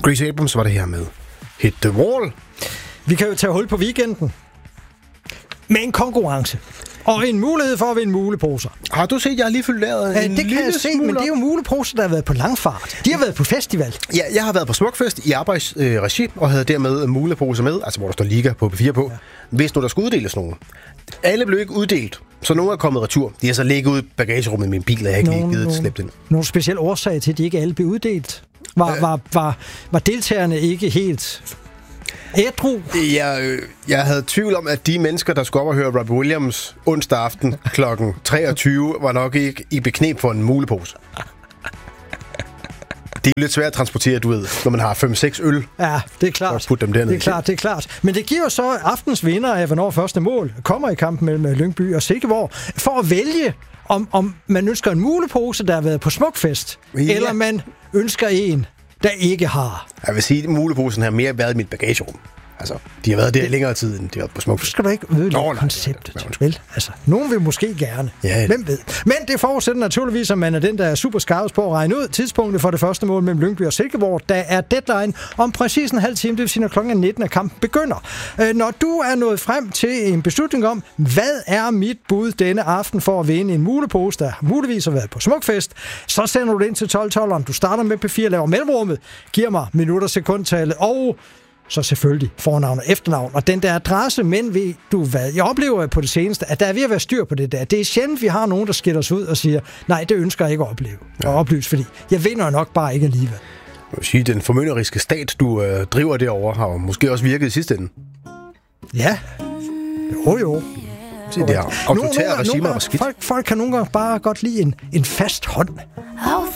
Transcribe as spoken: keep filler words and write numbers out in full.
Grace Abrams var det her med Hit the Wall. Vi kan jo tage hul på weekenden med en konkurrence. Og en mulighed for at vinde muleposer. Har du set, jeg har lige fyldt læret ja, en det kan jeg se, men det er jo muleposer, der har været på langfart. De har været på festival. Ja, jeg har været på Smukfest i arbejdsregi, øh, og havde dermed muleposer med, altså hvor der står Liga på P fire på, ja. Hvis nu der skulle uddeles nogen. Alle blev ikke uddelt, så nogle er kommet retur. De har så ligget ude i bagagerummet i min bil, og jeg har ikke lige givet slæbt ind. Nogle specielle årsager til, at de ikke alle blev uddelt? Var, øh. var, var, var deltagerne ikke helt... ædru? Jeg, øh, jeg havde tvivl om, at de mennesker, der skulle op og høre Robbie Williams onsdag aften klokken treogtyve, var nok ikke i bekneb for en mulepose. Det er lidt svært at transportere, du ved, når man har fem seks øl. Ja, det er klart. Putte dem derned. Det er klart, det er klart. Men det giver så aftens vinder af, hvornår første mål kommer i kampen mellem Lyngby og Silkeborg, for at vælge, om, om man ønsker en mulepose, der har været på Smukfest, ja. Eller man ønsker en, der ikke har. Jeg vil sige, at muleposen har mere været i mit bagagerum. Altså, de har været der i længere tid, end de har været på Smukfest. Så skal du ikke ødelægge konceptet, nej, nej, vel? Altså, nogen vil måske gerne. Ja, hvem ved? Men det forudsætter naturligvis, at man er den, der er super skarpt på at regne ud tidspunktet for det første mål mellem Lyngby og Silkeborg. Der er deadline om præcis en halv time, det vil sige, når klokken nitten af kampen begynder. Når du er nået frem til en beslutning om, hvad er mit bud denne aften for at vinde en mulepose, der muligvis har været på Smukfest, så sender du det ind til tolv tolv. Du starter med P fire, laver mellemrummet, giver mig minutter, sekundtale og så selvfølgelig fornavn og efternavn, og den der adresse, men ved du hvad? Jeg oplever på det seneste, at der er ved at være styr på det der. Det er sjældent, vi har nogen, der skiller os ud og siger, nej, det ønsker jeg ikke at opleve og oplyse, fordi jeg vinder nok bare ikke alligevel. Jeg vil sige, den formynderiske stat, du øh, driver derovre, har måske også virket i sidste ende. Ja, jo jo. Se, det er autoritære regimer var skidt. Folk, folk kan nogle gange bare godt lide en, en fast hånd.